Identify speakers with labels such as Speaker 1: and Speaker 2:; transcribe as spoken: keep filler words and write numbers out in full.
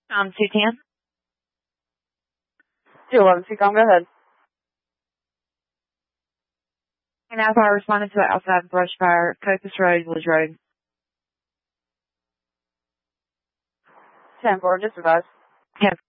Speaker 1: Um, two ten.
Speaker 2: two eleven, Seacom, go ahead.
Speaker 1: And as I responded to it outside brush fire, Copus Road, Village Road.
Speaker 2: ten four, just advise.
Speaker 1: Yes.